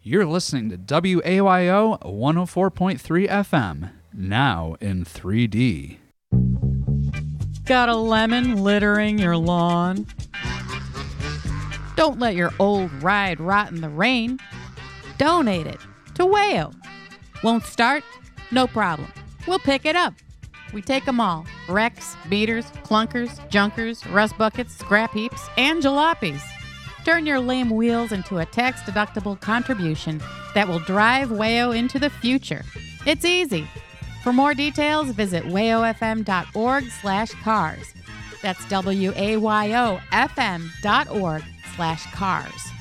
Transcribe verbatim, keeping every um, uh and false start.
You're listening to W A Y O one oh four point three F M, now in three D. Got a lemon littering your lawn? Don't let your old ride rot in the rain. Donate it to Wayo. Won't start? No problem. We'll pick it up. We take them all. Wrecks, beaters, clunkers, junkers, rust buckets, scrap heaps, and jalopies. Turn your lame wheels into a tax-deductible contribution that will drive Wayo into the future. It's easy. For more details, visit wayofm.org slash cars. That's W A Y O F M dot org slash cars.